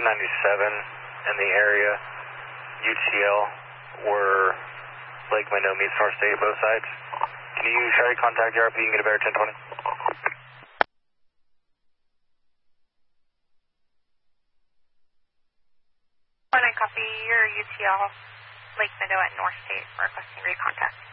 in the area, UTL, where Lake Minnow meets North State, both sides. Can you try to contact your RP and get a better 1020? When I copy your UTL, Lake Minnow at North State, requesting recontact.